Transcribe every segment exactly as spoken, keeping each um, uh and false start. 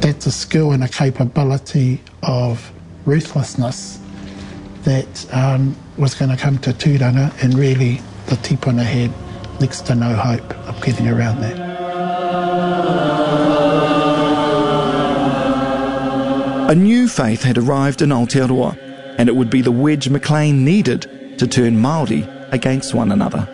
that's a skill and a capability of ruthlessness that um, was going to come to tūranga, and really the tipuna had next to no hope of getting around that. A new faith had arrived in Aotearoa, and it would be the wedge Maclean needed to turn Māori against one another.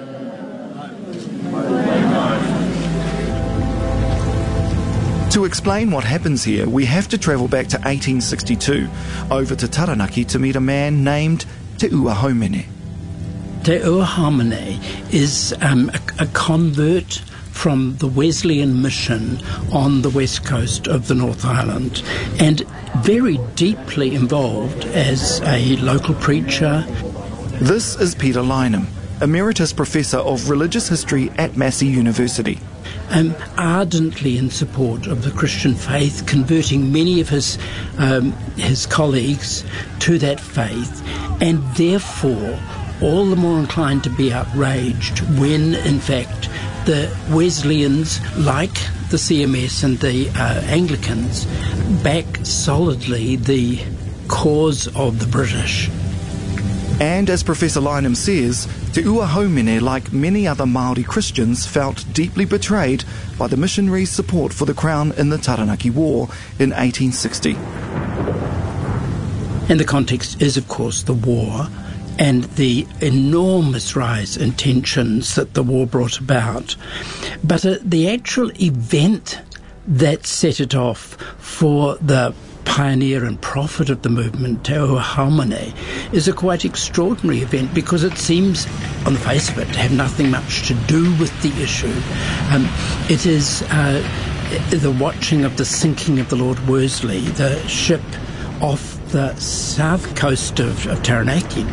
To explain what happens here, we have to travel back to eighteen sixty-two, over to Taranaki to meet a man named Te Ua Haumene. Te Ua Haumene is um, a, a convert from the Wesleyan mission on the west coast of the North Island, and very deeply involved as a local preacher. This is Peter Lynham, Emeritus Professor of Religious History at Massey University. Um, ardently in support of the Christian faith, converting many of his um, his colleagues to that faith, and therefore all the more inclined to be outraged when, in fact, the Wesleyans, like the C M S and the uh, Anglicans, back solidly the cause of the British. And as Professor Lynham says, Te Ua Haumene, like many other Māori Christians, felt deeply betrayed by the missionaries' support for the Crown in the Taranaki War in eighteen sixty. And the context is, of course, the war and the enormous rise in tensions that the war brought about. But uh, the actual event that set it off for the pioneer and prophet of the movement, Te Ua Haumene, is a quite extraordinary event because it seems, on the face of it, to have nothing much to do with the issue. Um, it is uh, the watching of the sinking of the Lord Worsley, the ship off the south coast of, of Taranaki.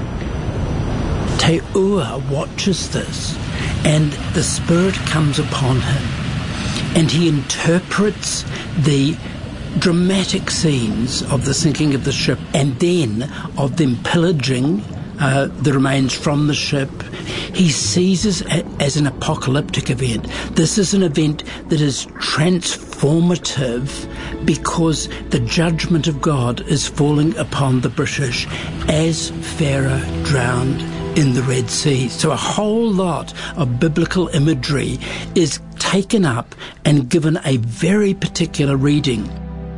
Te Ua watches this, and the Spirit comes upon him, and he interprets the dramatic scenes of the sinking of the ship and then of them pillaging uh, the remains from the ship. He sees it as an apocalyptic event. This is an event that is transformative because the judgment of God is falling upon the British as Pharaoh drowned in the Red Sea. So a whole lot of biblical imagery is taken up and given a very particular reading.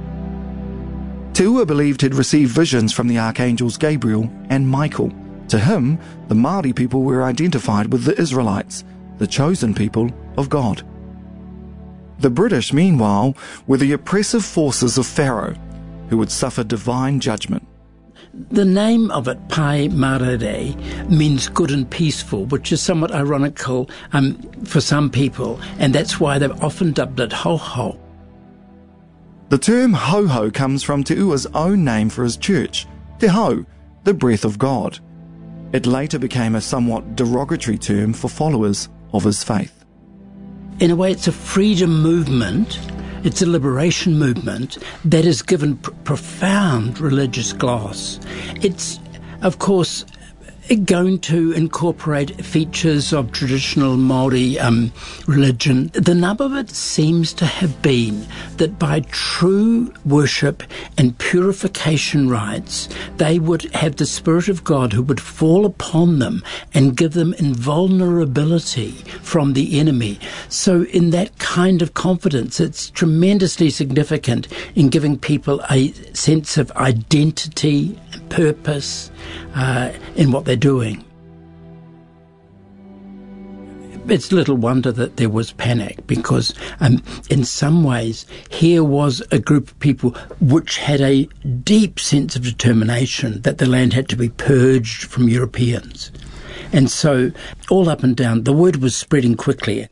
Te Ua believed he'd received visions from the archangels Gabriel and Michael. To him, the Māori people were identified with the Israelites, the chosen people of God. The British, meanwhile, were the oppressive forces of Pharaoh, who would suffer divine judgment. The name of it, Pai Marere, means good and peaceful, which is somewhat ironical um, for some people, and that's why they've often dubbed it Ho-Ho. The term Ho-Ho comes from Te Ua's own name for his church, Te Ho, the breath of God. It later became a somewhat derogatory term for followers of his faith. In a way, it's a freedom movement, it's a liberation movement that is given pr- profound religious gloss. It's, of course, going to incorporate features of traditional Māori um, religion. The nub of it seems to have been that by true worship and purification rites, they would have the Spirit of God who would fall upon them and give them invulnerability from the enemy. So in that kind of confidence, it's tremendously significant in giving people a sense of identity, purpose, uh, in what they're doing. It's little wonder that there was panic because um, in some ways here was a group of people which had a deep sense of determination that the land had to be purged from Europeans. And so all up and down, the word was spreading quickly.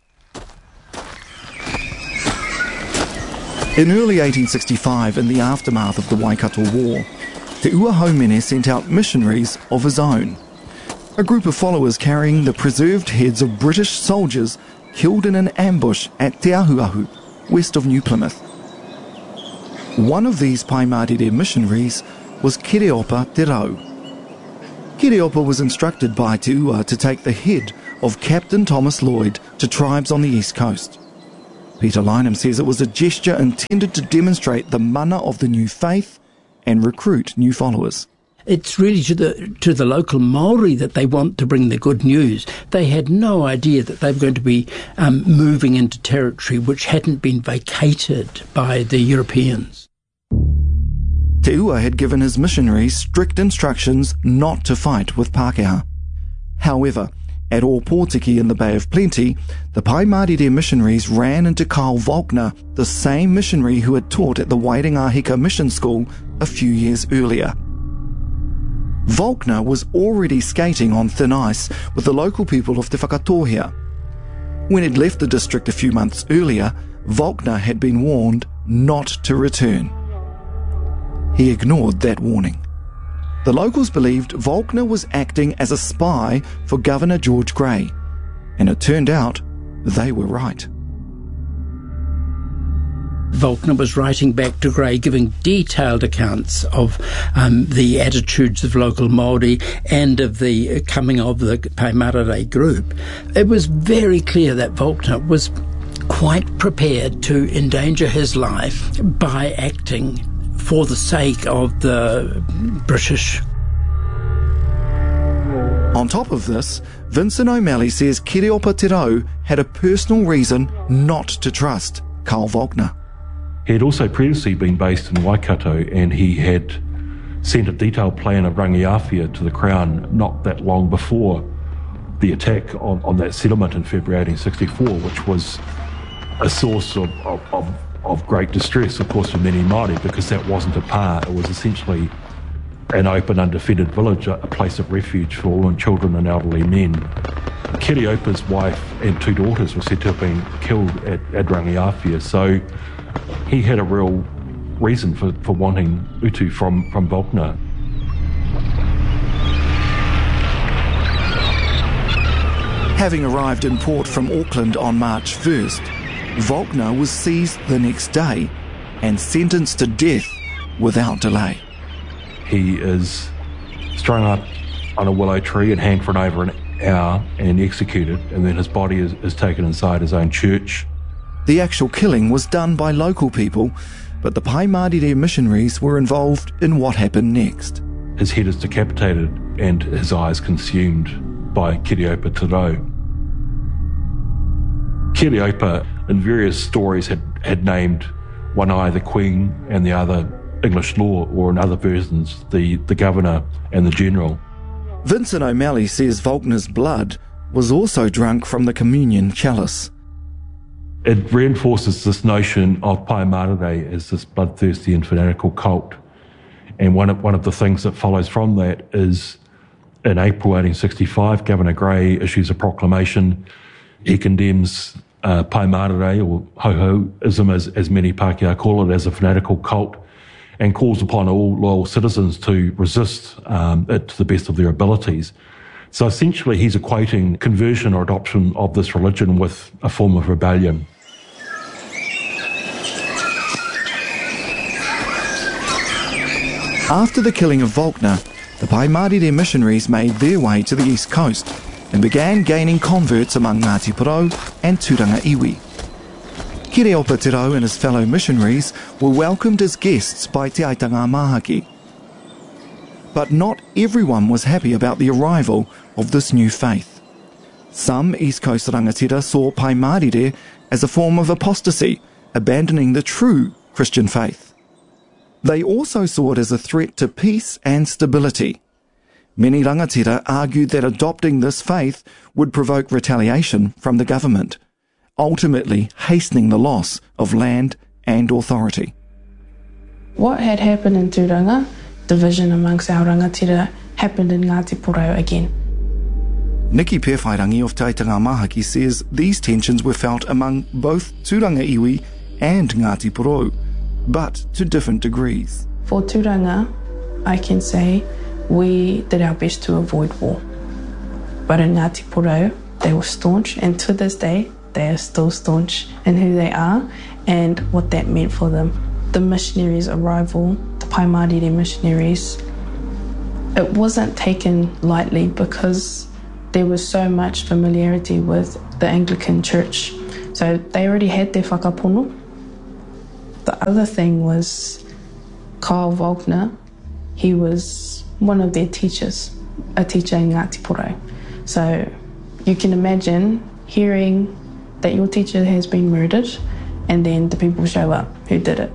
In early eighteen sixty-five, in the aftermath of the Waikato War, Te Ua Haumene sent out missionaries of his own. A group of followers carrying the preserved heads of British soldiers killed in an ambush at Te Ahuahu, west of New Plymouth. One of these Pai Marere missionaries was Kireopa Te Rau. Kireopa was instructed by Te Ua to take the head of Captain Thomas Lloyd to tribes on the east coast. Peter Lynham says it was a gesture intended to demonstrate the mana of the new faith and recruit new followers. It's really to the to the local Māori that they want to bring the good news. They had no idea that they were going to be um, moving into territory which hadn't been vacated by the Europeans. Te Ua had given his missionaries strict instructions not to fight with Pākehā. However, at Ōpōtiki in the Bay of Plenty, the Paemarire missionaries ran into Carl Volkner, the same missionary who had taught at the Wairingahika Mission School a few years earlier. Volkner was already skating on thin ice with the local people of Te Whakatōhea. When he'd left the district a few months earlier, Volkner had been warned not to return. He ignored that warning. The locals believed Volkner was acting as a spy for Governor George Grey, and it turned out they were right. Volkner was writing back to Grey, giving detailed accounts of um, the attitudes of local Māori and of the coming of the Paemarire group. It was very clear that Volkner was quite prepared to endanger his life by acting for the sake of the British. On top of this, Vincent O'Malley says Kireopa Te Rau had a personal reason not to trust Carl Volkner. He had also previously been based in Waikato, and he had sent a detailed plan of Rangiawhia to the Crown not that long before the attack on, on that settlement in February eighteen sixty-four, which was a source of, of, of, of great distress, of course, for many Māori, because that wasn't a pa. It was essentially an open, undefended village, a place of refuge for women, children and elderly men. Kireopa's wife and two daughters were said to have been killed at, at Rangiawhia, so he had a real reason for, for wanting utu from, from Volkner. Having arrived in port from Auckland on March first, Volkner was seized the next day and sentenced to death without delay. He is strung up on a willow tree and hanged for over an hour and executed, and then his body is, is taken inside his own church. The actual killing was done by local people, but the Paemarire missionaries were involved in what happened next. His head is decapitated and his eyes consumed by Kireopa Te Rau. Kireopa, in various stories, had, had named one eye the Queen and the other English law, or in other versions, the, the Governor and the General. Vincent O'Malley says Volkner's blood was also drunk from the communion chalice. It reinforces this notion of Paemarire as this bloodthirsty and fanatical cult. And one of, one of the things that follows from that is, in April eighteen sixty-five, Governor Grey issues a proclamation. He condemns uh, Paemarire, or ho-hoism, as, as many Pākehā call it, as a fanatical cult, and calls upon all loyal citizens to resist um, it to the best of their abilities. So essentially he's equating conversion or adoption of this religion with a form of rebellion. After the killing of Volkner, the Paemarire missionaries made their way to the east coast and began gaining converts among Ngāti Porou and Turanga Iwi. Kireopa Te Rau and his fellow missionaries were welcomed as guests by Te Aitanga Mahaki. But not everyone was happy about the arrival of this new faith. Some East Coast rangatira saw Paemarire as a form of apostasy, abandoning the true Christian faith. They also saw it as a threat to peace and stability. Many rangatira argued that adopting this faith would provoke retaliation from the government, ultimately hastening the loss of land and authority. What had happened in Turanga, division amongst our rangatira, happened in Ngāti Porou again. Niki Pewhairangi of Te Aitanga Mahaki says these tensions were felt among both Turanga Iwi and Ngāti Porou, but to different degrees. For Turanga, I can say we did our best to avoid war. But in Ngāti Porou, they were staunch, and to this day, they are still staunch in who they are and what that meant for them. The missionaries' arrival, the Paemarire missionaries, it wasn't taken lightly because there was so much familiarity with the Anglican Church. So they already had their whakapono. The other thing was Carl Volkner. He was one of their teachers, a teacher in Ngāti Porou. So you can imagine hearing that your teacher has been murdered and then the people show up who did it.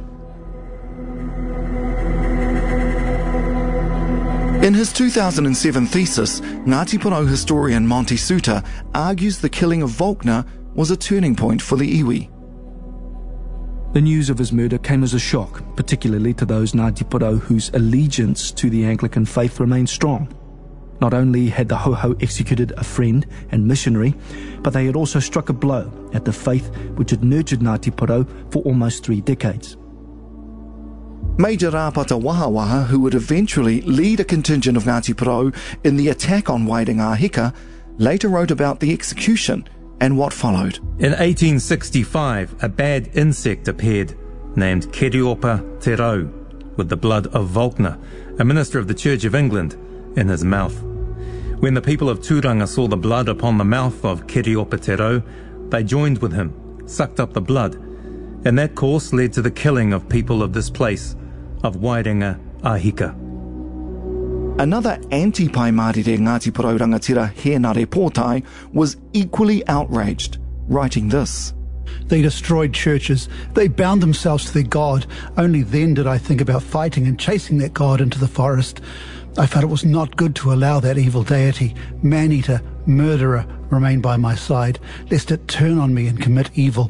In his two thousand seven thesis, Ngāti Porou historian Monty Suter argues the killing of Volkner was a turning point for the iwi. The news of his murder came as a shock, particularly to those Ngāti Porou whose allegiance to the Anglican faith remained strong. Not only had the Hoho executed a friend and missionary, but they had also struck a blow at the faith which had nurtured Ngāti Porou for almost three decades. Major Rāpata Wahawaha, who would eventually lead a contingent of Ngāti Porou in the attack on Wairingahika, later wrote about the execution and what followed. In eighteen sixty-five, a bad insect appeared named Keriopa Te Rau, with the blood of Volkner, a minister of the Church of England, in his mouth. When the people of Turanga saw the blood upon the mouth of Keriopa Te Rau, they joined with him, sucked up the blood, and that course led to the killing of people of this place, of Wairingahika. Another anti-Paimārire Ngāti Porou rangatira, Henare Pōtai, was equally outraged, writing this. They destroyed churches. They bound themselves to their God. Only then did I think about fighting and chasing that God into the forest. I felt it was not good to allow that evil deity, man-eater, murderer, remain by my side, lest it turn on me and commit evil.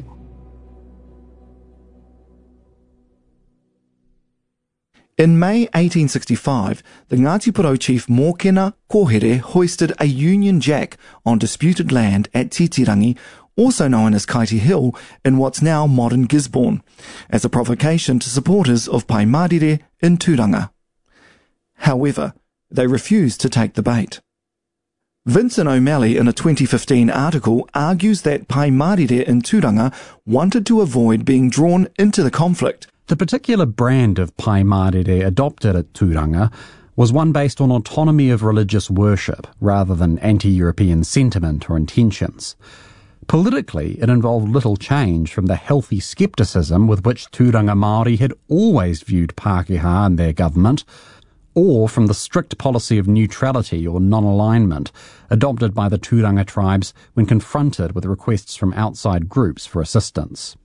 In May eighteen sixty-five, the Ngāti Porou chief Mōkena Kohere hoisted a Union Jack on disputed land at Titirangi, also known as Kaiti Hill, in what's now modern Gisborne, as a provocation to supporters of Paimārire in Turanga. However, they refused to take the bait. Vincent O'Malley, in a twenty fifteen article, argues that Paimārire in Turanga wanted to avoid being drawn into the conflict. The particular brand of Paimārire adopted at Turanga was one based on autonomy of religious worship rather than anti-European sentiment or intentions. Politically, it involved little change from the healthy scepticism with which Turanga Māori had always viewed Pākehā and their government, or from the strict policy of neutrality or non-alignment adopted by the Turanga tribes when confronted with requests from outside groups for assistance.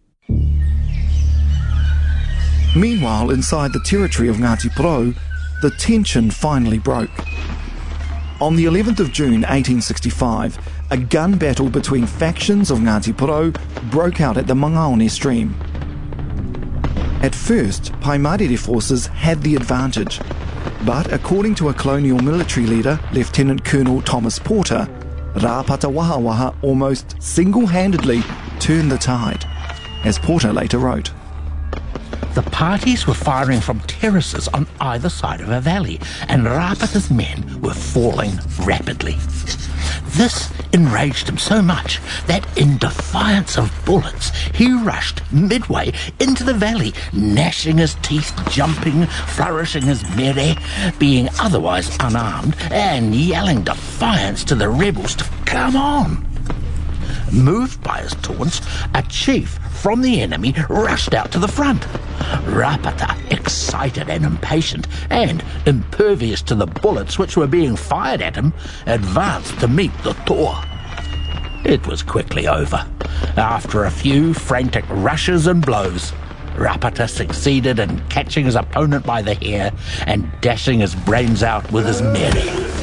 Meanwhile, inside the territory of Ngāti Porou, the tension finally broke. On the eleventh of June eighteen sixty-five, a gun battle between factions of Ngāti Porou broke out at the Mangaone stream. At first, Paimārire forces had the advantage, but according to a colonial military leader, Lieutenant Colonel Thomas Porter, Rāpata Wahawaha almost single-handedly turned the tide, as Porter later wrote. The parties were firing from terraces on either side of a valley, and Rāpata's men were falling rapidly. This enraged him so much that, in defiance of bullets, he rushed midway into the valley, gnashing his teeth, jumping, flourishing his mere, being otherwise unarmed, and yelling defiance to the rebels to come on. Moved by his taunts, a chief from the enemy rushed out to the front. Rāpata, excited and impatient, and impervious to the bullets which were being fired at him, advanced to meet the toa. It was quickly over. After a few frantic rushes and blows, Rāpata succeeded in catching his opponent by the hair and dashing his brains out with his mere.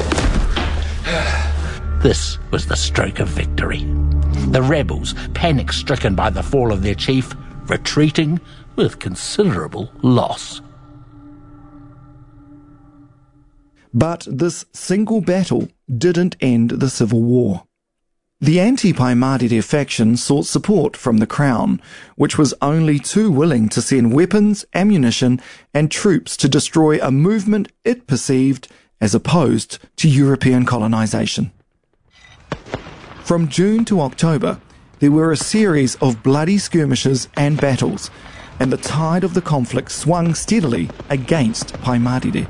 This was the stroke of victory. The rebels, panic-stricken by the fall of their chief, retreating with considerable loss. But this single battle didn't end the civil war. The anti-Paimārire faction sought support from the Crown, which was only too willing to send weapons, ammunition, and troops to destroy a movement it perceived as opposed to European colonisation. From June to October, there were a series of bloody skirmishes and battles, and the tide of the conflict swung steadily against Paimārire.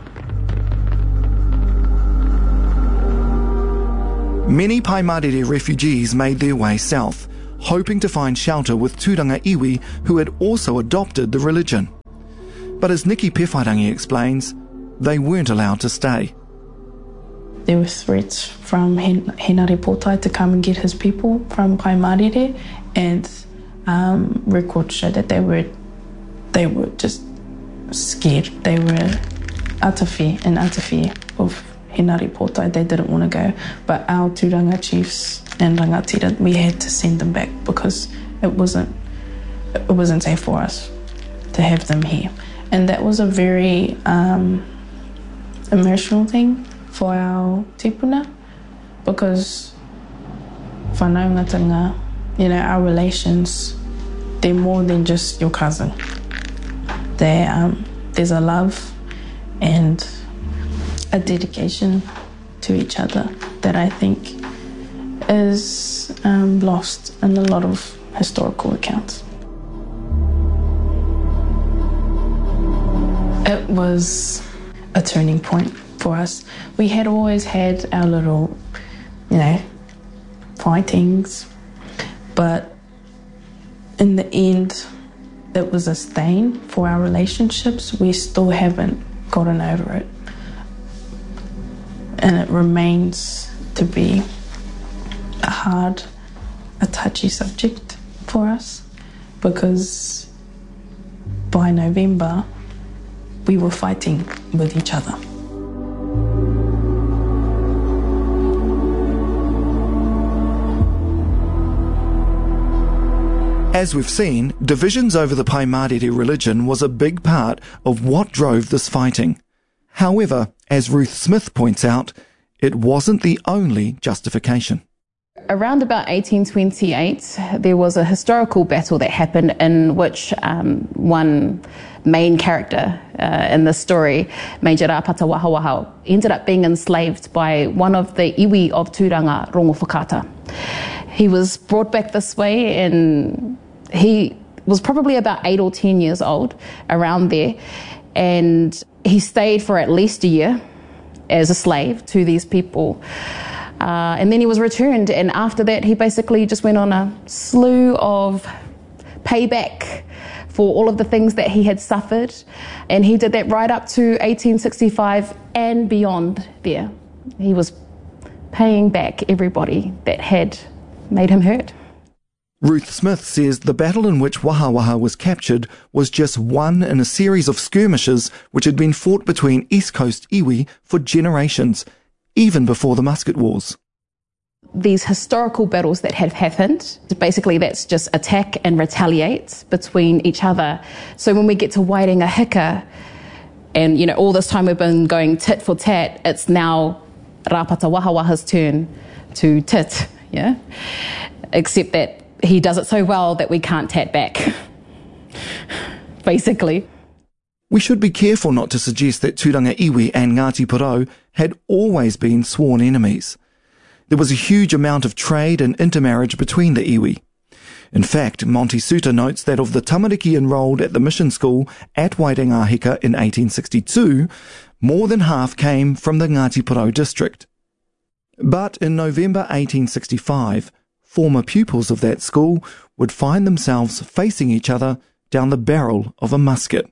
Many Paimārire refugees made their way south, hoping to find shelter with tūranga iwi who had also adopted the religion. But as Nikki Pewhairangi explains, they weren't allowed to stay. There were threats from Henare Pōtai to come and get his people from Paemarire, and um, records show that they were they were just scared. They were atawhi and atawhi of Henare Pōtai. They didn't want to go, but our tūranga chiefs and rangatira, we had to send them back because it wasn't it wasn't safe for us to have them here. And that was a very um, emotional thing for our tipuna, because whanaungatanga, you know, our relations, they're more than just your cousin. They, um, there's a love and a dedication to each other that I think is um, lost in a lot of historical accounts. It was a turning point for us. We had always had our little, you know, fightings, but in the end, it was a stain for our relationships. We still haven't gotten over it. And it remains to be a hard, a touchy subject for us, because by November, we were fighting with each other. As we've seen, divisions over the Paemarire religion was a big part of what drove this fighting. However, as Ruth Smith points out, it wasn't the only justification. Around about eighteen twenty-eight, there was a historical battle that happened in which um, one main character uh, in the story, Major Rapata Wahawaha, ended up being enslaved by one of the iwi of Tūranga, Rongo Whakata. He was brought back this way, and he was probably about eight or ten years old, around there, and he stayed for at least a year as a slave to these people. Uh, and then he was returned, and after that he basically just went on a slew of payback for all of the things that he had suffered, and he did that right up to eighteen sixty-five and beyond there. He was paying back everybody that had made him hurt. Ruth Smith says the battle in which Wahawaha was captured was just one in a series of skirmishes which had been fought between East Coast iwi for generations, even before the musket wars. These historical battles that have happened, basically that's just attack and retaliate between each other. So when we get to Wairinga Hika, and you know, all this time we've been going tit for tat, it's now Rapata Wahawaha's turn to tit, yeah? Except that he does it so well that we can't tat back, basically. We should be careful not to suggest that Tūranga iwi and Ngāti Porou had always been sworn enemies. There was a huge amount of trade and intermarriage between the iwi. In fact, Monty Suter notes that of the tamariki enrolled at the mission school at Wairinga Hika in eighteen sixty-two, more than half came from the Ngāti Porou district. But in November eighteen sixty-five, former pupils of that school would find themselves facing each other down the barrel of a musket.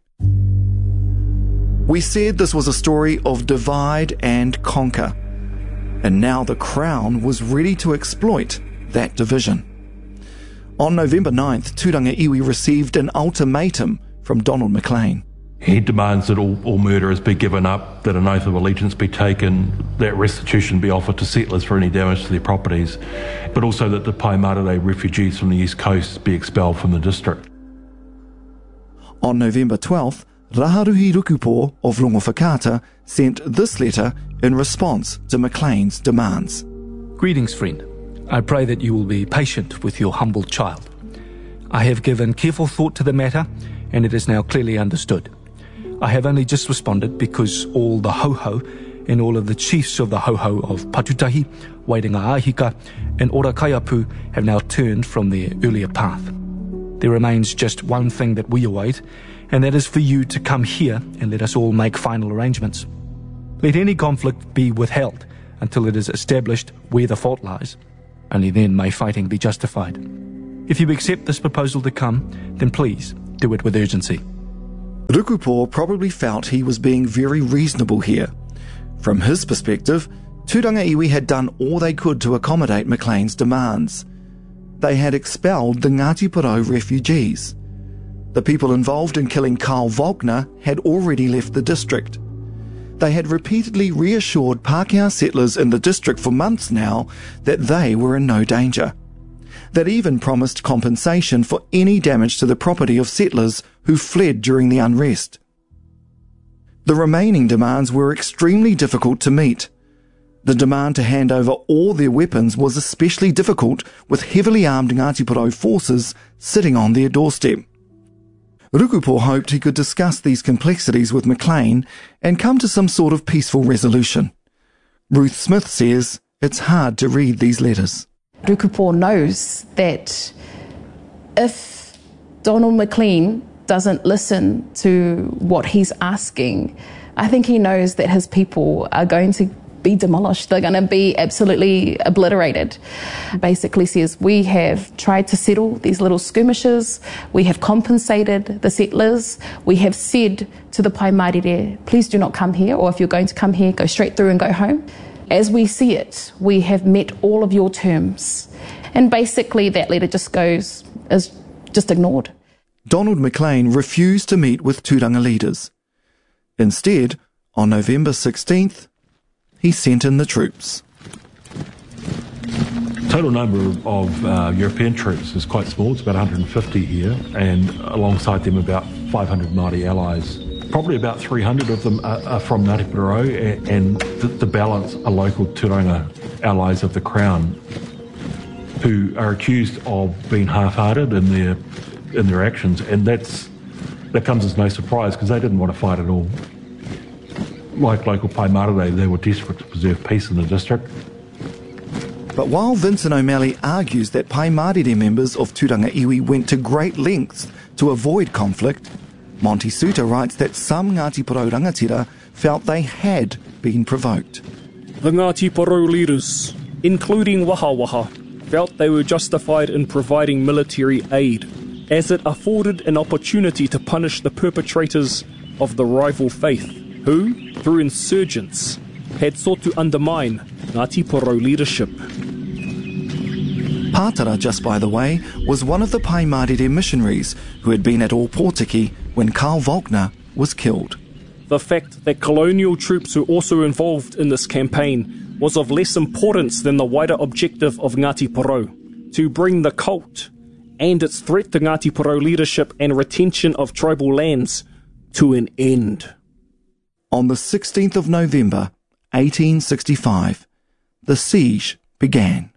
We said this was a story of divide and conquer, and now the Crown was ready to exploit that division. On November ninth, Tūranga iwi received an ultimatum from Donald Maclean. He demands that all, all murderers be given up, that an oath of allegiance be taken, that restitution be offered to settlers for any damage to their properties, but also that the Paemarire refugees from the East Coast be expelled from the district. On November twelfth, Raharuhi Rukupo of Rongo Whakata sent this letter in response to Maclean's demands. Greetings, friend. I pray that you will be patient with your humble child. I have given careful thought to the matter, and it is now clearly understood. I have only just responded because all the Hoho and all of the chiefs of the Hoho of Patutahi, Wairinga Ahika, and Ora Kaiapu have now turned from their earlier path. There remains just one thing that we await, and that is for you to come here and let us all make final arrangements. Let any conflict be withheld until it is established where the fault lies. Only then may fighting be justified. If you accept this proposal to come, then please do it with urgency. Rukupo probably felt he was being very reasonable here. From his perspective, Tūranga Iwi had done all they could to accommodate Maclean's demands. They had expelled the Ngāti Porou refugees. The people involved in killing Karl Volkner had already left the district. They had repeatedly reassured Pākehā settlers in the district for months now that they were in no danger. They'd even promised compensation for any damage to the property of settlers who fled during the unrest. The remaining demands were extremely difficult to meet. The demand to hand over all their weapons was especially difficult with heavily armed Ngāti Porou forces sitting on their doorstep. Rukupo hoped he could discuss these complexities with Maclean and come to some sort of peaceful resolution. Ruth Smith says it's hard to read these letters. Rukupo knows that if Donald Maclean doesn't listen to what he's asking, I think he knows that his people are going to be demolished. They're going to be absolutely obliterated. Basically says, we have tried to settle these little skirmishes, we have compensated the settlers, we have said to the Paemarire, please do not come here, or if you're going to come here, go straight through and go home. As we see it, we have met all of your terms. And basically that letter just goes, is just ignored. Donald Maclean refused to meet with Tūranga leaders. Instead, on November sixteenth, he sent in the troops. Total number of uh, European troops is quite small. It's about one hundred fifty here, and alongside them about five hundred Māori allies. Probably about three hundred of them are, are from Ngāti Porou, and the, the balance are local Tūranga allies of the Crown, who are accused of being half-hearted in their in their actions, and that's that comes as no surprise because they didn't want to fight at all. Like local Paemarire, they were desperate to preserve peace in the district. But while Vincent O'Malley argues that Paemarire members of Tūranga Iwi went to great lengths to avoid conflict, Monty Suter writes that some Ngāti Porou rangatira felt they had been provoked. The Ngāti Porou leaders, including Waha Waha, felt they were justified in providing military aid, as it afforded an opportunity to punish the perpetrators of the rival faith, who, through insurgents, had sought to undermine Ngāti Porou leadership. Pātara, just by the way, was one of the Paemarire missionaries who had been at Ōpōtiki when Karl Volkner was killed. The fact that colonial troops were also involved in this campaign was of less importance than the wider objective of Ngāti Porou, to bring the cult and its threat to Ngāti Porou leadership and retention of tribal lands to an end. On the sixteenth of November, eighteen sixty-five, the siege began.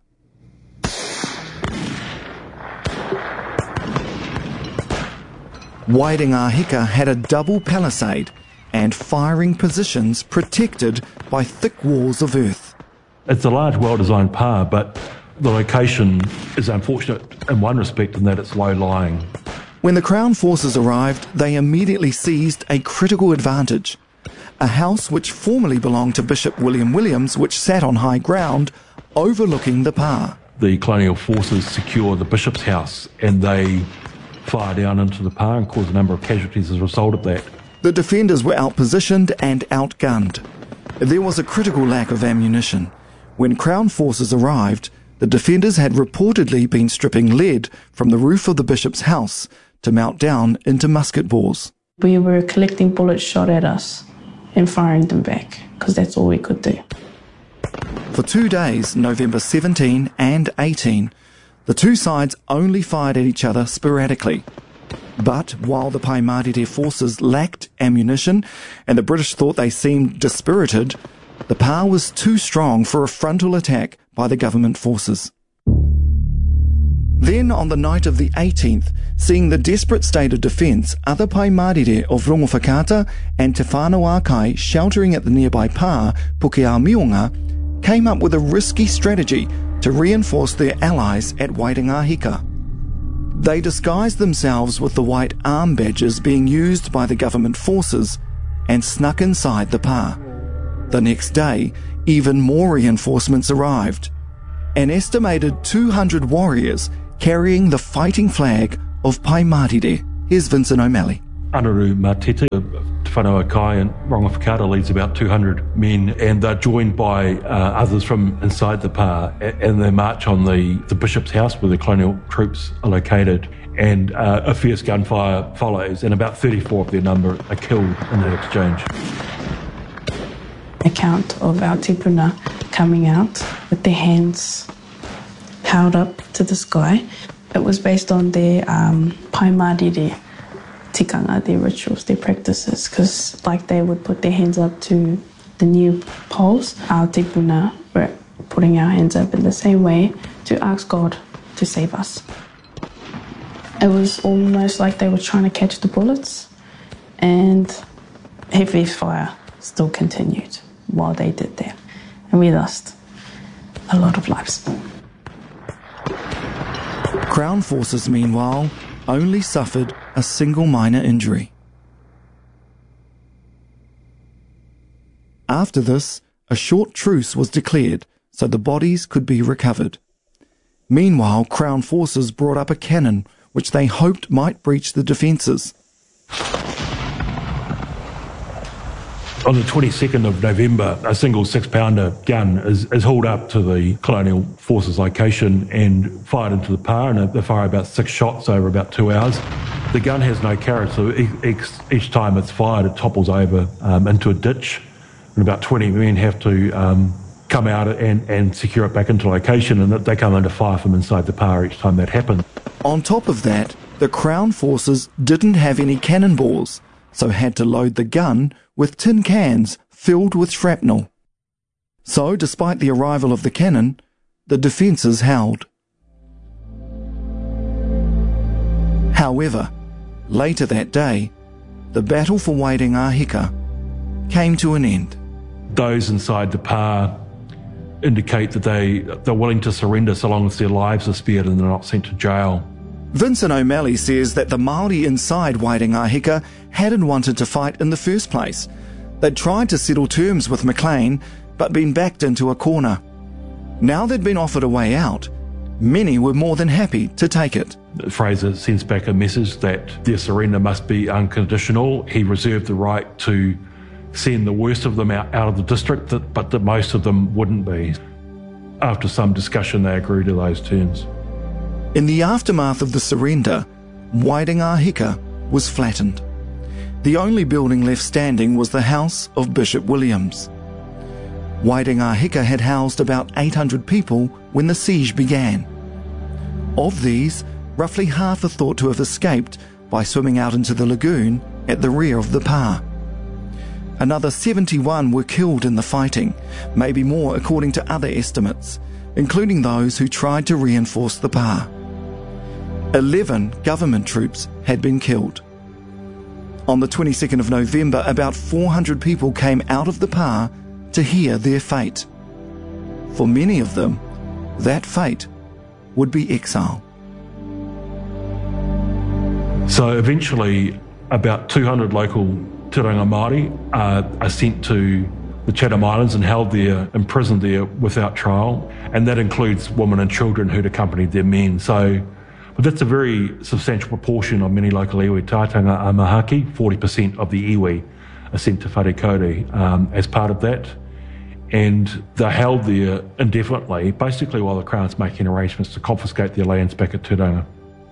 Wairingahika had a double palisade and firing positions protected by thick walls of earth. It's a large, well-designed pā, but the location is unfortunate in one respect in that it's low-lying. When the Crown forces arrived, they immediately seized a critical advantage. A house which formerly belonged to Bishop William Williams, which sat on high ground, overlooking the pā. The colonial forces secure the bishop's house and they fire down into the pā and cause a number of casualties as a result of that. The defenders were outpositioned and outgunned. There was a critical lack of ammunition. When Crown forces arrived, the defenders had reportedly been stripping lead from the roof of the bishop's house to melt down into musket balls. We were collecting bullets shot at us and firing them back, because that's all we could do. For two days, November seventeenth and eighteenth, the two sides only fired at each other sporadically. But while the Paemarire forces lacked ammunition and the British thought they seemed dispirited, the pā was too strong for a frontal attack by the government forces. Then, on the night of the eighteenth, seeing the desperate state of defence, other Paemarire of Rongowhakata and Te Whānau Ākai sheltering at the nearby pā, Pukeāmionga, came up with a risky strategy to reinforce their allies at Wairingahika. They disguised themselves with the white arm badges being used by the government forces and snuck inside the pā. The next day, even more reinforcements arrived. An estimated two hundred warriors carrying the fighting flag of Paemarire. Here's Vincent O'Malley. Anaru Matete, Te Whanau Kai and Rongawhakata leads about two hundred men, and they're joined by uh, others from inside the pa, and they march on the, the bishop's house where the colonial troops are located, and uh, a fierce gunfire follows, and about thirty-four of their number are killed in that exchange. Account of our tipuna coming out with their hands held up to the sky. It was based on their um, Paemarire tikanga, their rituals, their practices, because like they would put their hands up to the new poles, our tipuna were putting our hands up in the same way to ask God to save us. It was almost like they were trying to catch the bullets, and heavy fire still continued while they did that. And we lost a lot of lives. Crown Forces, meanwhile, only suffered a single minor injury. After this, a short truce was declared so the bodies could be recovered. Meanwhile, Crown Forces brought up a cannon which they hoped might breach the defences. On the twenty-second of November, a single six-pounder gun is, is hauled up to the Colonial Forces location and fired into the pa, and they fire about six shots over about two hours. The gun has no carriage, so each, each time it's fired, it topples over um, into a ditch, and about twenty men have to um, come out and, and secure it back into location, and they come under fire from inside the pa each time that happens. On top of that, the Crown Forces didn't have any cannonballs, so had to load the gun with tin cans filled with shrapnel. So, despite the arrival of the cannon, the defences held. However, later that day, the battle for Wairingahika came to an end. Those inside the pa indicate that they, they're willing to surrender so long as their lives are spared and they're not sent to jail. Vincent O'Malley says that the Māori inside Wairingahika hadn't wanted to fight in the first place. They'd tried to settle terms with Maclean, but been backed into a corner. Now they'd been offered a way out. Many were more than happy to take it. Fraser sends back a message that their surrender must be unconditional. He reserved the right to send the worst of them out, out of the district, but that most of them wouldn't be. After some discussion, they agreed to those terms. In the aftermath of the surrender, Wairingahika was flattened. The only building left standing was the house of Bishop Williams. Wairingahika had housed about eight hundred people when the siege began. Of these, roughly half are thought to have escaped by swimming out into the lagoon at the rear of the pa. Another seventy-one were killed in the fighting, maybe more according to other estimates, including those who tried to reinforce the pa. Eleven government troops had been killed. On the twenty-second of November, about four hundred people came out of the pa to hear their fate. For many of them, that fate would be exile. So eventually, about two hundred local Te Ranga Māori uh, are sent to the Chatham Islands and held there, imprisoned there without trial, and that includes women and children who'd accompanied their men. So, but that's a very substantial proportion of many local iwi tātanga amahaki. forty percent of the iwi are sent to Wharekore um, as part of that, and they're held there indefinitely, basically while the Crown's making arrangements to confiscate their lands back at Turanga.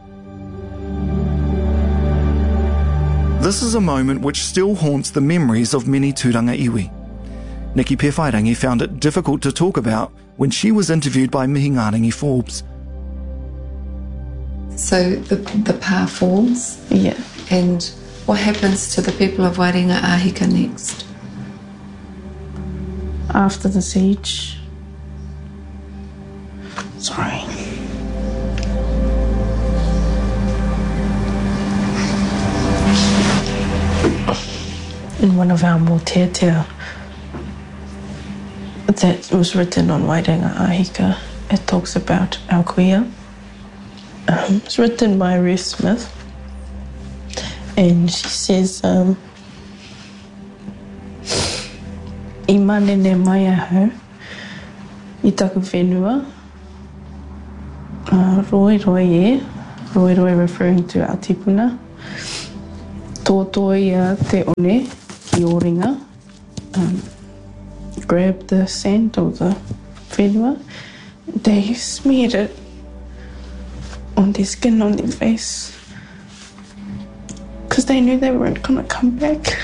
This is a moment which still haunts the memories of many tūranga iwi. Nikki Pewhairangi found it difficult to talk about when she was interviewed by Mihi Ngārangi Forbes. So the, the pa falls? Yeah. And what happens to the people of Wairingahika next? After the siege. Sorry. In one of our motetea that was written on Wairingahika, it talks about our kuia. Um, it's written by Ruth Smith, and she says, um, I manene mai ahau, I taku whenua, Uh, roi roi e, roi roi referring to our tipuna. Tōtoi uh, te one ki o ringa. Um, grab the scent of the whenua. They smeared it on their skin, on their face. Because they knew they weren't going to come back.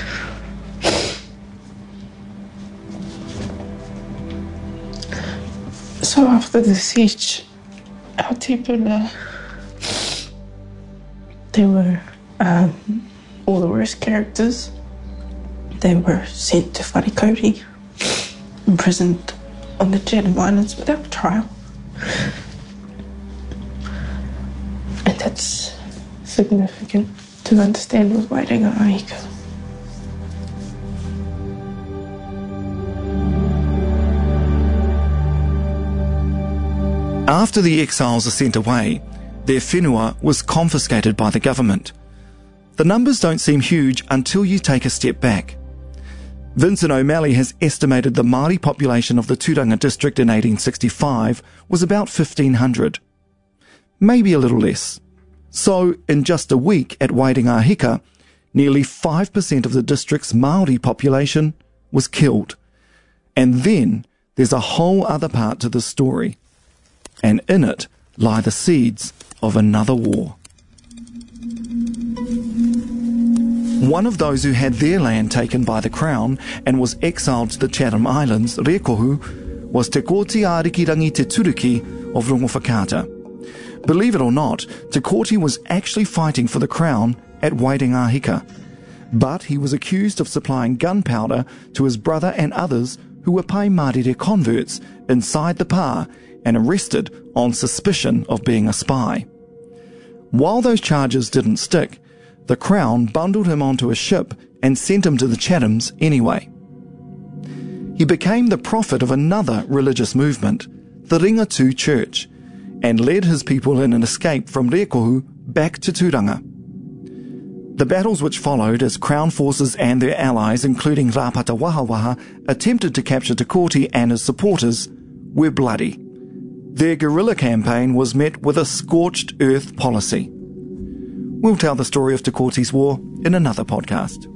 So after the siege, our tipuna, they were um, all the worst characters. They were sent to Wharikauri, imprisoned on the Chatham Islands without trial. And that's significant to understand with Wairinga Ahika. After the exiles are sent away, their whenua was confiscated by the government. The numbers don't seem huge until you take a step back. Vincent O'Malley has estimated the Māori population of the Turanga district in eighteen sixty-five was about fifteen hundred. Maybe a little less. So, in just a week at Wairinga, nearly five percent of the district's Māori population was killed. And then there's a whole other part to the story. And in it lie the seeds of another war. One of those who had their land taken by the Crown and was exiled to the Chatham Islands, Rekohu, was Te Kōti Ārikirangi Te Turuki of Rongowhakata. Believe it or not, Te Kōti was actually fighting for the Crown at Wairinga, but he was accused of supplying gunpowder to his brother and others who were Pai Mārire converts inside the pā and arrested on suspicion of being a spy. While those charges didn't stick, the Crown bundled him onto a ship and sent him to the Chathams anyway. He became the prophet of another religious movement, the Ringatu Church, and led his people in an escape from Rekohu back to Turanga. The battles which followed as Crown forces and their allies, including Rāpata Wahawaha, attempted to capture Te Kōti and his supporters, were bloody. Their guerrilla campaign was met with a scorched earth policy. We'll tell the story of Te Kōti's War in another podcast.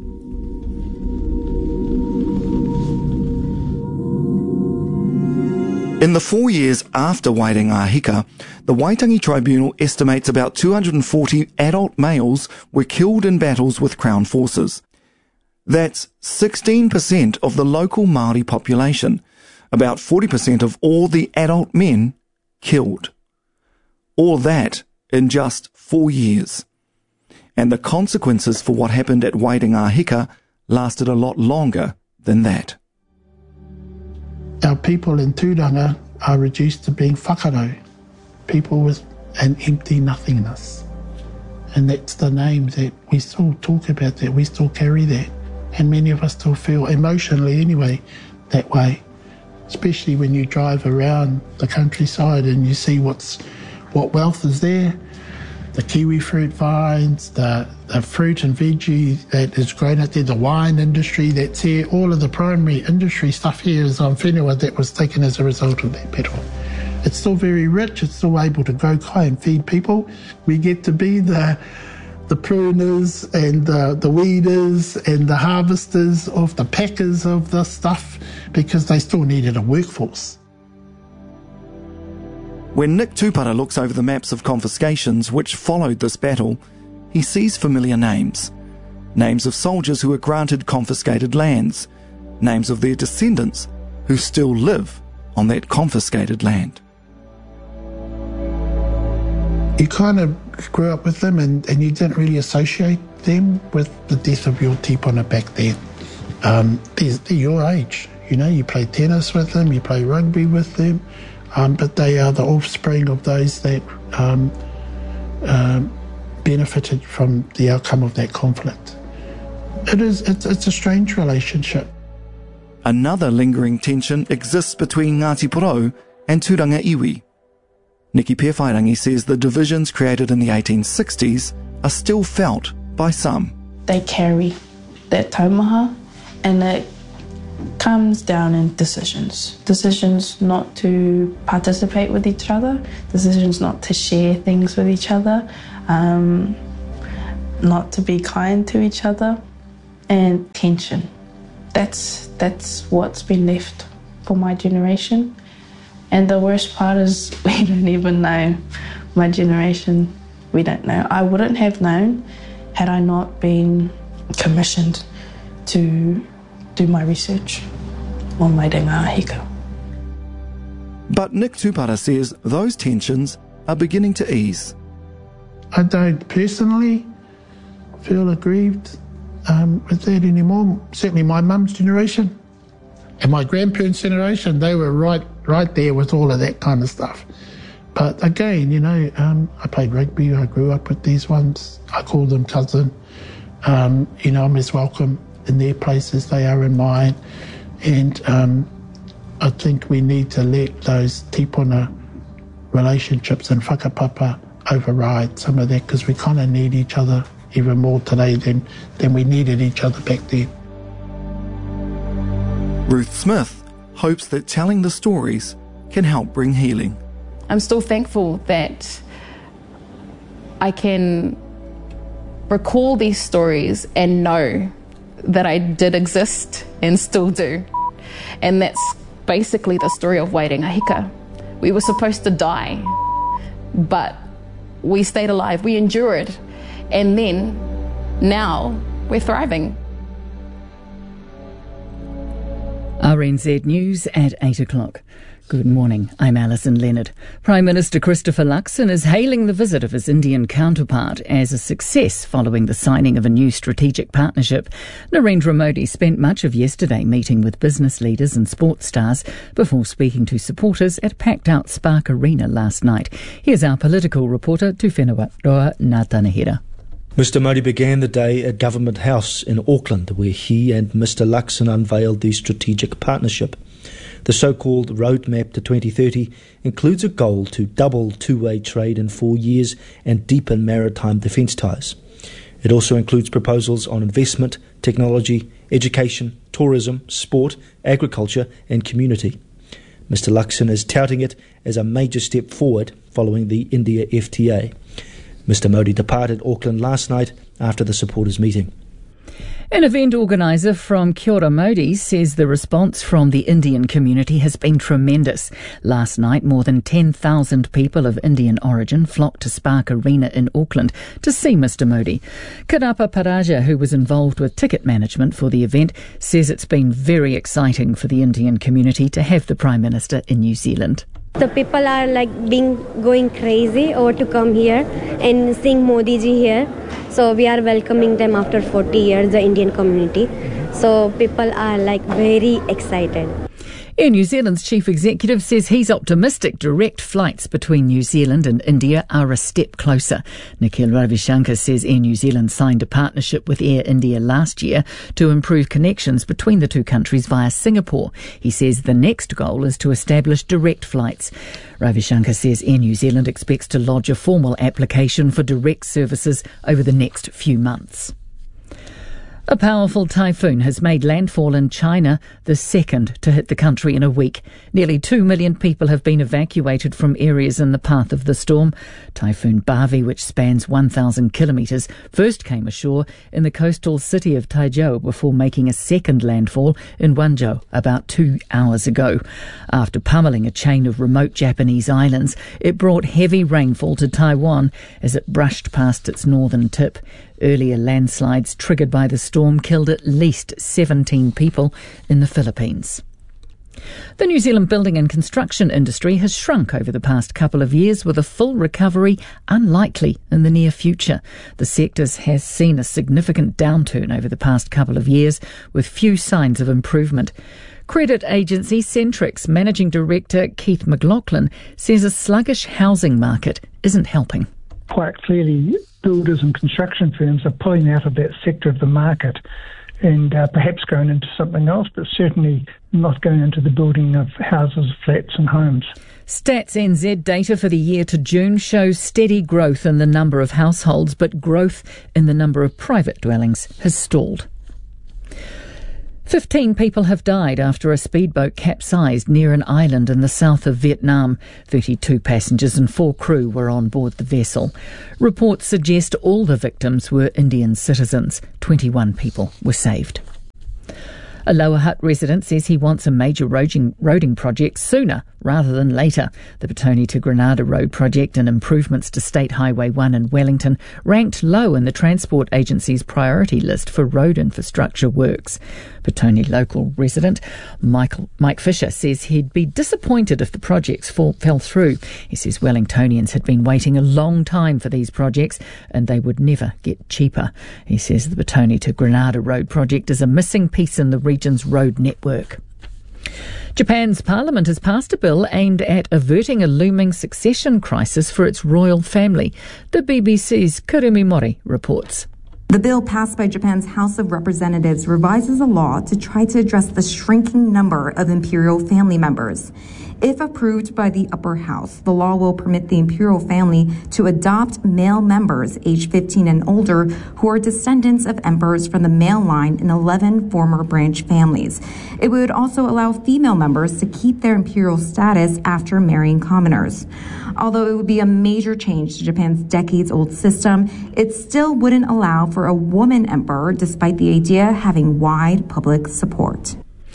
In the four years after Wairinga, the Waitangi Tribunal estimates about two hundred forty adult males were killed in battles with Crown forces. That's sixteen percent of the local Māori population, about forty percent of all the adult men killed. All that in just four years. And the consequences for what happened at Wairinga lasted a lot longer than that. Our people in Turanga are reduced to being whakarau, people with an empty nothingness. And that's the name that we still talk about, that we still carry that. And many of us still feel emotionally anyway that way. Especially when you drive around the countryside and you see what's what wealth is there, the kiwi fruit vines, the, the fruit and veggie that is grown out there, the wine industry that's here, all of the primary industry stuff here is on whenua that was taken as a result of that battle. It's still very rich, it's still able to grow kai and feed people. We get to be the the pruners and the, the weeders and the harvesters of the packers of the stuff because they still needed a workforce. When Nick Tupara looks over the maps of confiscations which followed this battle, he sees familiar names. Names of soldiers who were granted confiscated lands. Names of their descendants who still live on that confiscated land. You kind of grew up with them and, and you didn't really associate them with the death of your tipuna back then. Um, they're, they're your age, you know, you play tennis with them, you play rugby with them, um, but they are the offspring of those that um, um, benefited from the outcome of that conflict. It is, it's, it's a strange relationship. Another lingering tension exists between Ngāti Porou and Turanga Iwi. Niki Pewhairangi says the divisions created in the eighteen sixties are still felt by some. They carry that taumaha and it comes down in decisions. Decisions not to participate with each other, decisions not to share things with each other, um, not to be kind to each other, and tension. That's, that's what's been left for my generation. And the worst part is we don't even know. My generation, we don't know. I wouldn't have known had I not been commissioned to do my research on Wairinga Hika. But Nick Tupara says those tensions are beginning to ease. I don't personally feel aggrieved um, with that anymore. Certainly my mum's generation and my grandparents' generation, they were right right there with all of that kind of stuff. But again, you know, um, I played rugby, I grew up with these ones, I call them cousin. Um, you know, I'm as welcome in their place as they are in mine. And um, I think we need to let those tipuna relationships and whakapapa override some of that, because we kind of need each other even more today than, than we needed each other back then. Ruth Smith hopes that telling the stories can help bring healing. I'm still thankful that I can recall these stories and know that I did exist and still do. And that's basically the story of Wairinga Hika. We were supposed to die, but we stayed alive, we endured, and then now we're thriving. R N Z News at eight o'clock. Good morning, I'm Alison Leonard. Prime Minister Christopher Luxon is hailing the visit of his Indian counterpart as a success following the signing of a new strategic partnership. Narendra Modi spent much of yesterday meeting with business leaders and sports stars before speaking to supporters at packed-out Spark Arena last night. Here's our political reporter, Tufenua Roa Natanahira. Mister Modi began the day at Government House in Auckland, where he and Mister Luxon unveiled the strategic partnership. The so-called Roadmap to twenty thirty includes a goal to double two-way trade in four years and deepen maritime defence ties. It also includes proposals on investment, technology, education, tourism, sport, agriculture and community. Mister Luxon is touting it as a major step forward following the India F T A. Mister Modi departed Auckland last night after the supporters' meeting. An event organiser from Kia Ora Modi says the response from the Indian community has been tremendous. Last night, more than ten thousand people of Indian origin flocked to Spark Arena in Auckland to see Mister Modi. Karapa Paraja, who was involved with ticket management for the event, says it's been very exciting for the Indian community to have the Prime Minister in New Zealand. The people are like being going crazy over to come here and seeing Modi ji here. So we are welcoming them after forty years, the Indian community. So people are like very excited. Air New Zealand's chief executive says he's optimistic direct flights between New Zealand and India are a step closer. Nikhil Ravishankar says Air New Zealand signed a partnership with Air India last year to improve connections between the two countries via Singapore. He says the next goal is to establish direct flights. Ravishankar says Air New Zealand expects to lodge a formal application for direct services over the next few months. A powerful typhoon has made landfall in China, the second to hit the country in a week. Nearly two million people have been evacuated from areas in the path of the storm. Typhoon Bavi, which spans one thousand kilometres, first came ashore in the coastal city of Taizhou before making a second landfall in Guangzhou about two hours ago. After pummelling a chain of remote Japanese islands, it brought heavy rainfall to Taiwan as it brushed past its northern tip. Earlier landslides triggered by the storm killed at least seventeen people in the Philippines. The New Zealand building and construction industry has shrunk over the past couple of years, with a full recovery unlikely in the near future. The sector has seen a significant downturn over the past couple of years, with few signs of improvement. Credit agency Centrix managing director Keith McLaughlin says a sluggish housing market isn't helping. Quite clearly, builders and construction firms are pulling out of that sector of the market and uh, perhaps going into something else, but certainly not going into the building of houses, flats and homes. Stats N Z data for the year to June shows steady growth in the number of households, but growth in the number of private dwellings has stalled. Fifteen people have died after a speedboat capsized near an island in the south of Vietnam. Thirty-two passengers and four crew were on board the vessel. Reports suggest all the victims were Indian citizens. Twenty-one people were saved. A Lower Hutt resident says he wants a major roading, roading project sooner rather than later. The Petone to Granada Road project and improvements to State Highway one in Wellington ranked low in the Transport Agency's priority list for road infrastructure works. Petone local resident Michael, Mike Fisher says he'd be disappointed if the projects fall, fell through. He says Wellingtonians had been waiting a long time for these projects and they would never get cheaper. He says the Petone to Granada Road project is a missing piece in the region's road network. Japan's parliament has passed a bill aimed at averting a looming succession crisis for its royal family. The B B C's Kurumi Mori reports. The bill passed by Japan's House of Representatives revises a law to try to address the shrinking number of imperial family members. If approved by the upper house, the law will permit the imperial family to adopt male members aged fifteen and older who are descendants of emperors from the male line in eleven former branch families. It would also allow female members to keep their imperial status after marrying commoners. Although it would be a major change to Japan's decades-old system, it still wouldn't allow for a woman emperor, despite the idea having wide public support.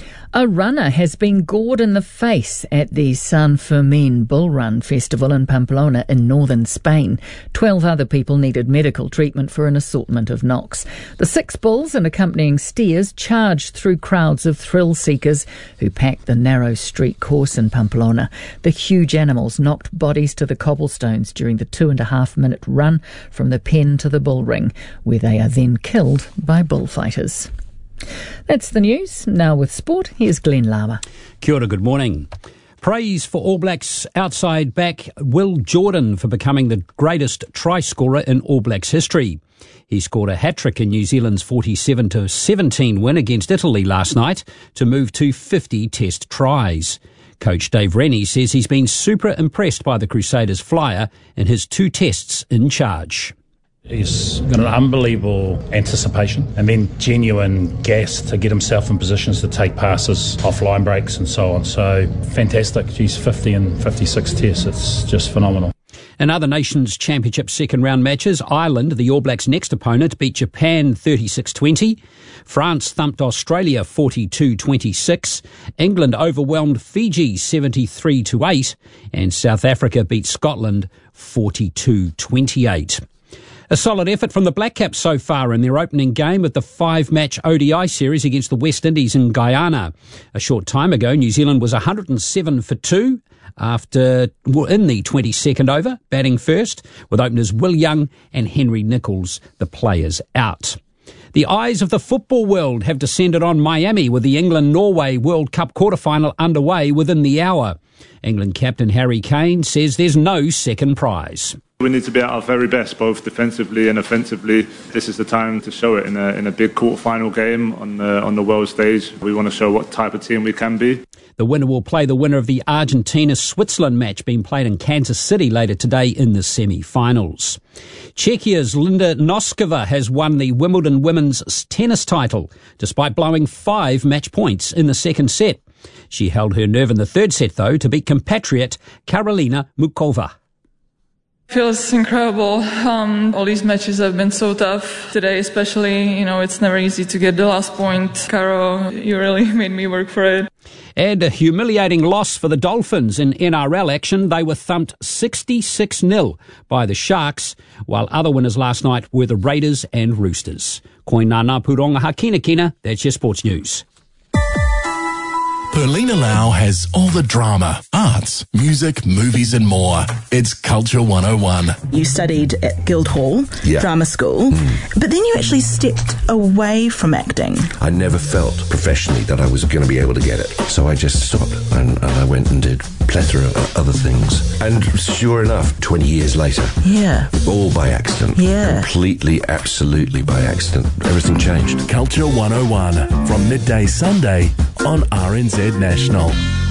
A runner has been gored in the face at the San Fermin Bull Run Festival in Pamplona in northern Spain. Twelve other people needed medical treatment for an assortment of knocks. The six bulls and accompanying steers charged through crowds of thrill seekers who packed the narrow street course in Pamplona. The huge animals knocked bodies to the cobblestones during the two and a half minute run from the pen to the bull ring, where they are then killed by bullfighters. That's the news. Now with sport, here's Glenn Lama. Kia ora, good morning. Praise for All Blacks outside back Will Jordan for becoming the greatest try scorer in All Blacks history. He scored a hat-trick in New Zealand's forty-seven to seventeen win against Italy last night to move to fifty test tries. Coach Dave Rennie says he's been super impressed by the Crusaders flyer in his two tests in charge. He's got an unbelievable anticipation and then genuine gas to get himself in positions to take passes off line breaks and so on. So fantastic. He's fifty and fifty-six tests. It's just phenomenal. In other Nations Championship second round matches, Ireland, the All Blacks' next opponent, beat Japan thirty-six twenty. France thumped Australia forty-two twenty-six. England overwhelmed Fiji seventy-three to eight. And South Africa beat Scotland forty-two twenty-eight. A solid effort from the Black Caps so far in their opening game of the five-match O D I series against the West Indies in Guyana. A short time ago, New Zealand was one hundred seven for two after well, in the twenty-second over, batting first, with openers Will Young and Henry Nicholls, the players out. The eyes of the football world have descended on Miami with the England-Norway World Cup quarter-final underway within the hour. England captain Harry Kane says there's no second prize. We need to be at our very best, both defensively and offensively. This is the time to show it in a in a big quarter-final game on the on the world stage. We want to show what type of team we can be. The winner will play the winner of the Argentina-Switzerland match being played in Kansas City later today in the semi-finals. Czechia's Linda Noskova has won the Wimbledon women's tennis title, despite blowing five match points in the second set. She held her nerve in the third set, though, to beat compatriot Karolina Mukova. Feels incredible. Um, all these matches have been so tough. Today especially, you know, it's never easy to get the last point. Caro, you really made me work for it. And a humiliating loss for the Dolphins in N R L action. They were thumped sixty-six nil by the Sharks, while other winners last night were the Raiders and Roosters. Koinana Puronga Hakina Kina, that's your sports news. Perlina Lau has all the drama, arts, music, movies and more. It's Culture one oh one. You studied at Guildhall, yeah. drama school, mm. but then you actually stepped away from acting. I never felt professionally that I was going to be able to get it. So I just stopped and, and I went and did a plethora of other things. And sure enough, twenty years later, yeah, all by accident. Yeah. Completely, absolutely by accident. Everything changed. Culture one oh one from midday Sunday on R N Z National.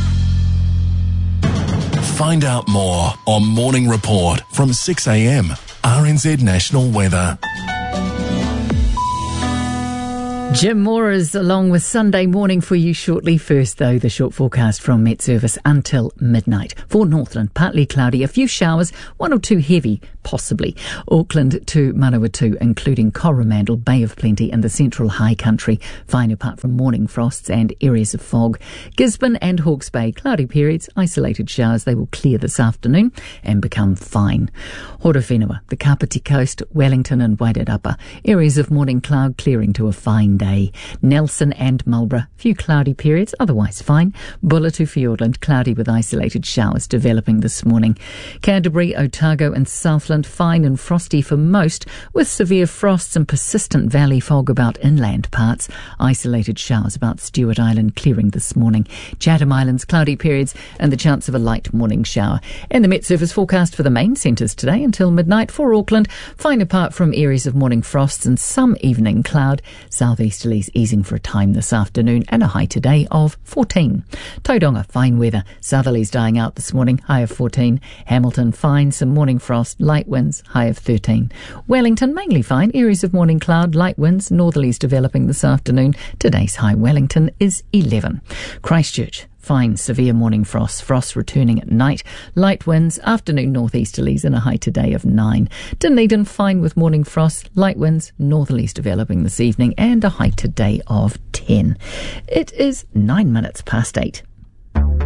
Find out more on Morning Report from six a.m. R N Z National Weather. Jim Moore is along with Sunday morning for you shortly. First, though, the short forecast from Met Service until midnight. For Northland, partly cloudy, a few showers, one or two heavy, possibly. Auckland to Manawatu, including Coromandel, Bay of Plenty and the central high country. Fine apart from morning frosts and areas of fog. Gisborne and Hawke's Bay, cloudy periods, isolated showers. They will clear this afternoon and become fine. Horowhenua, the Kapiti Coast, Wellington and Wairarapa. Areas of morning cloud clearing to a fine day. Nelson and Marlborough, few cloudy periods, otherwise fine. Bulla to Fiordland, cloudy with isolated showers developing this morning. Canterbury, Otago and Southland, fine and frosty for most, with severe frosts and persistent valley fog about inland parts. Isolated showers about Stewart Island clearing this morning. Chatham Islands, cloudy periods and the chance of a light morning shower. And the Met Service forecast for the main centres today until midnight. For Auckland, fine apart from areas of morning frosts and some evening cloud. Southeasterlies easing for a time this afternoon and a high today of fourteen. Tauranga, fine weather. Southerlies dying out this morning, high of fourteen. Hamilton, fine, some morning frost, light winds, high of thirteen. Wellington, mainly fine, areas of morning cloud, light winds, northerlies developing this afternoon. Today's high Wellington is eleven. Christchurch, fine, severe morning frosts, frosts returning at night, light winds, afternoon northeasterlies and a high today of nine. Dunedin, fine with morning frosts, light winds, northerlies developing this evening and a high today of ten. It is nine minutes past eight.